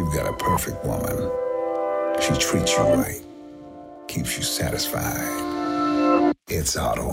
you've got a perfect woman. She treats you right, keeps you satisfied. It's Auto